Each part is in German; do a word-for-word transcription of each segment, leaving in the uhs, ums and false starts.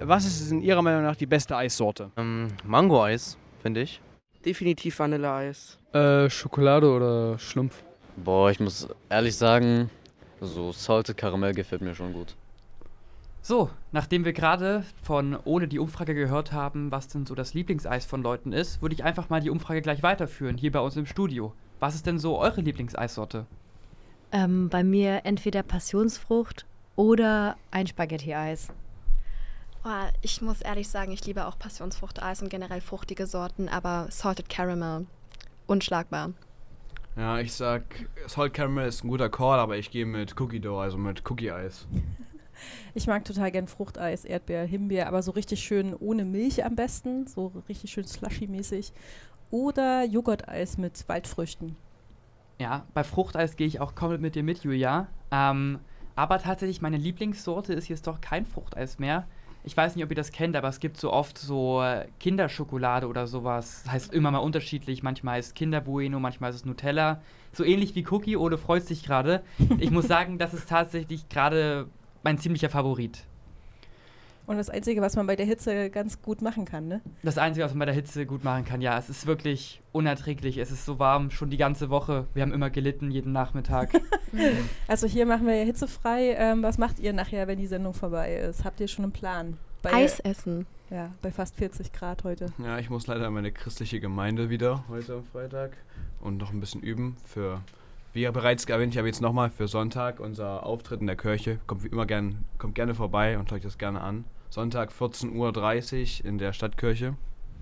was ist in Ihrer Meinung nach die beste Eissorte? Ähm, Mango-Eis, finde ich. Definitiv Vanilleeis. Äh, Schokolade oder Schlumpf. Boah, ich muss ehrlich sagen, so Salted Karamell gefällt mir schon gut. So, nachdem wir gerade von ohne die Umfrage gehört haben, was denn so das Lieblingseis von Leuten ist, würde ich einfach mal die Umfrage gleich weiterführen, hier bei uns im Studio. Was ist denn so eure Lieblingseissorte? Ähm, bei mir entweder Passionsfrucht oder ein Spaghetti-Eis. Oh, ich muss ehrlich sagen, ich liebe auch Passionsfruchteis und generell fruchtige Sorten, aber Salted Caramel, unschlagbar. Ja, ich sag, Salt Caramel ist ein guter Call, aber ich gehe mit Cookie Dough, also mit Cookie-Eis. Ich mag total gern Fruchteis, Erdbeer, Himbeer, aber so richtig schön ohne Milch am besten, so richtig schön slushy-mäßig. Oder Joghurteis mit Waldfrüchten. Ja, bei Fruchteis gehe ich auch komplett mit dir mit, Julia. Ähm, aber tatsächlich, meine Lieblingssorte ist jetzt doch kein Fruchteis mehr. Ich weiß nicht, ob ihr das kennt, aber es gibt so oft so Kinderschokolade oder sowas. Das heißt immer mal unterschiedlich. Manchmal ist Kinder Bueno, manchmal ist es Nutella. So ähnlich wie Cookie, oder freust dich gerade. Ich muss sagen, das ist tatsächlich gerade mein ziemlicher Favorit. Und das Einzige, was man bei der Hitze ganz gut machen kann, ne? Das Einzige, was man bei der Hitze gut machen kann, ja. Es ist wirklich unerträglich. Es ist so warm, schon die ganze Woche. Wir haben immer gelitten, jeden Nachmittag. Also hier machen wir ja hitzefrei. Ähm, was macht ihr nachher, wenn die Sendung vorbei ist? Habt ihr schon einen Plan? Bei, Eis essen. Ja, bei fast vierzig Grad heute. Ja, ich muss leider in meine christliche Gemeinde wieder heute am Freitag und noch ein bisschen üben für, wie ja bereits erwähnt, ich habe jetzt nochmal für Sonntag unser Auftritt in der Kirche. Kommt wie immer gern, kommt gerne vorbei und schaut euch das gerne an. Sonntag vierzehn Uhr dreißig in der Stadtkirche.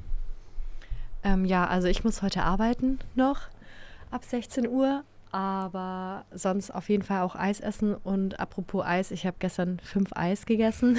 Ähm, ja, also ich muss heute arbeiten noch ab sechzehn Uhr, aber sonst auf jeden Fall auch Eis essen. Und apropos Eis, ich habe gestern fünf Eis gegessen.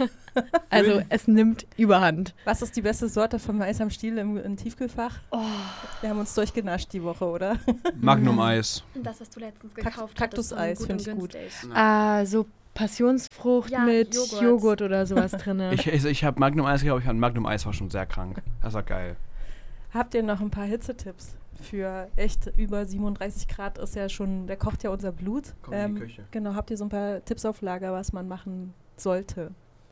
Also es nimmt Überhand. Was ist die beste Sorte vom Eis am Stiel im, im Tiefkühlfach? Oh. Wir haben uns durchgenascht die Woche, oder? Magnum-Eis. Das, was du letztens Kak- gekauft Kaktuseis hattest, finde ich und gut. günstig. Äh, so Passionsfrucht Ja, mit Joghurt. Joghurt oder sowas drin. Ich, ich, ich habe Magnum-Eis gekauft, ich fand Magnum-Eis war schon sehr krank. Das war geil. Habt ihr noch ein paar Hitzetipps für echt über siebenunddreißig Grad ist ja schon, da kocht ja unser Blut. Komm in die Küche. Genau, habt ihr so ein paar Tipps auf Lager, was man machen sollte?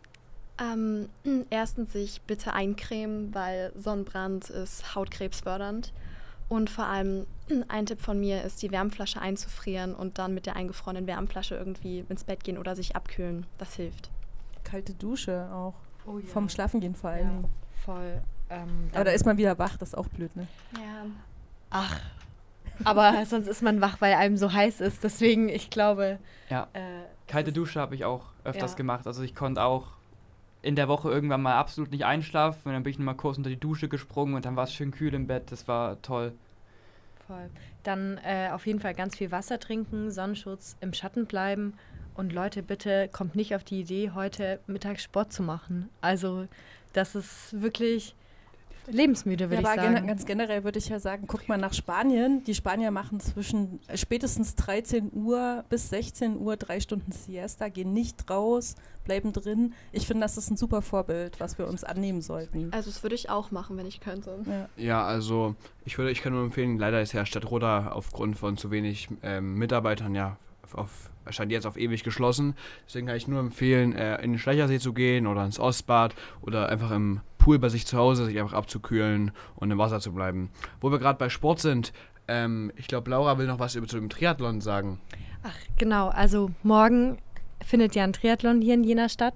Ähm, erstens sich bitte eincremen, weil Sonnenbrand ist hautkrebsfördernd. Und vor allem ein Tipp von mir ist, die Wärmflasche einzufrieren und dann mit der eingefrorenen Wärmflasche irgendwie ins Bett gehen oder sich abkühlen. Das hilft. Kalte Dusche auch. Oh ja. Vom Schlafengehen vor allen Ja, Dingen. voll. Ähm, Aber da ist man wieder wach, das ist auch blöd, ne? Ja. Ach, aber sonst ist man wach, weil einem so heiß ist. Deswegen, ich glaube... Ja, Äh, kalte es ist- Dusche habe ich auch öfters Ja. gemacht. Also ich konnte auch in der Woche irgendwann mal absolut nicht einschlafen. Und dann bin ich nochmal kurz unter die Dusche gesprungen und dann war es schön kühl im Bett. Das war toll. Voll. Dann äh, auf jeden Fall ganz viel Wasser trinken, Sonnenschutz, im Schatten bleiben. Und Leute, bitte kommt nicht auf die Idee, heute Mittag Sport zu machen. Also das ist wirklich lebensmüde, würde Ja, ich aber sagen. gen- ganz generell würde ich ja sagen, guckt mal nach Spanien. Die Spanier machen zwischen äh, spätestens dreizehn Uhr bis sechzehn Uhr drei Stunden Siesta, gehen nicht raus, bleiben drin. Ich finde, das ist ein super Vorbild, was wir uns annehmen sollten. Also das würde ich auch machen, wenn ich könnte. Ja. Ja, also ich würde, ich kann nur empfehlen, leider ist ja Stadtroda aufgrund von zu wenig ähm, Mitarbeitern ja auf, scheint jetzt auf ewig geschlossen. Deswegen kann ich nur empfehlen, äh, in den Schleichersee zu gehen oder ins Ostbad oder einfach im Pool bei sich zu Hause sich einfach abzukühlen und im Wasser zu bleiben. Wo wir gerade bei Sport sind, ähm, ich glaube, Laura will noch was über zu dem Triathlon sagen. Ach, genau. Also morgen findet ja ein Triathlon hier in Jena statt.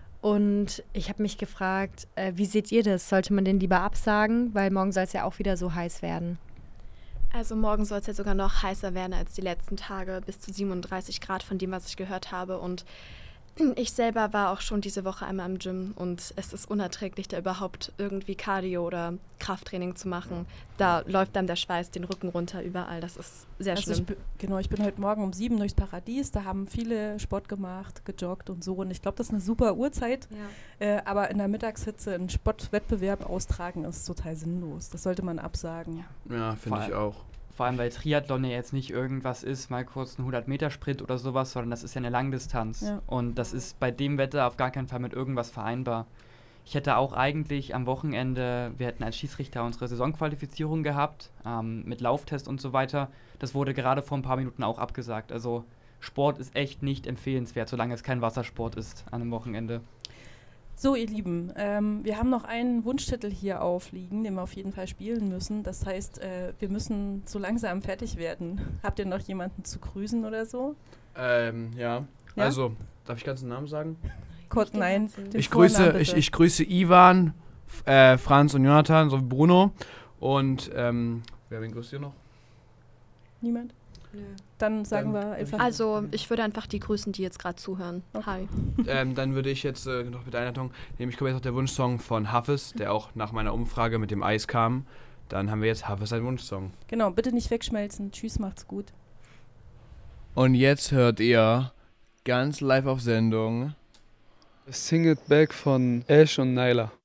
Und ich habe mich gefragt, äh, wie seht ihr das? Sollte man den lieber absagen? Weil morgen soll es ja auch wieder so heiß werden. Also morgen soll es ja sogar noch heißer werden als die letzten Tage, bis zu siebenunddreißig Grad von dem, was ich gehört habe. Und ich selber war auch schon diese Woche einmal im Gym und es ist unerträglich, da überhaupt irgendwie Cardio oder Krafttraining zu machen. Da läuft dann der Schweiß den Rücken runter überall. Das ist sehr Also ich, schlimm. bi- genau, ich bin heute Morgen um sieben durchs Paradies, da haben viele Sport gemacht, gejoggt und so. Und ich glaube, das ist eine super Uhrzeit. Ja. Äh, aber in der Mittagshitze einen Sportwettbewerb austragen ist total sinnlos. Das sollte man absagen. Ja, finde Vor ich allem- auch. Vor allem, weil Triathlon ja jetzt nicht irgendwas ist, mal kurz ein hundert-Meter-Sprint oder sowas, sondern das ist ja eine Langdistanz. Ja. Und das ist bei dem Wetter auf gar keinen Fall mit irgendwas vereinbar. Ich hätte auch eigentlich am Wochenende, wir hätten als Schiedsrichter unsere Saisonqualifizierung gehabt, ähm, mit Lauftest und so weiter. Das wurde gerade vor ein paar Minuten auch abgesagt. Also Sport ist echt nicht empfehlenswert, solange es kein Wassersport ist an einem Wochenende. So, ihr Lieben, ähm, wir haben noch einen Wunschtitel hier aufliegen, den wir auf jeden Fall spielen müssen. Das heißt, äh, wir müssen so langsam fertig werden. Habt ihr noch jemanden zu grüßen oder so? Ähm, ja. Ja? Also, darf ich ganz den Namen sagen? Gott, nein. den Ich Vornamen grüße, bitte. ich, ich grüße Ivan, F- äh, Franz und Jonathan sowie Bruno. Und, ähm, wer wen grüßt ihr noch? Niemand? Dann sagen Dann- wir einfach. Also, ich würde einfach die grüßen, die jetzt gerade zuhören. Okay. Hi. ähm, dann würde ich jetzt äh, noch mit der Einleitung, nämlich kommt jetzt noch der Wunschsong von Hafiz, der auch nach meiner Umfrage mit dem Eis kam. Dann haben wir jetzt Hafiz einen Wunschsong. Genau, bitte nicht wegschmelzen. Tschüss, macht's gut. Und jetzt hört ihr ganz live auf Sendung Sing It Back von Ash und Nyla.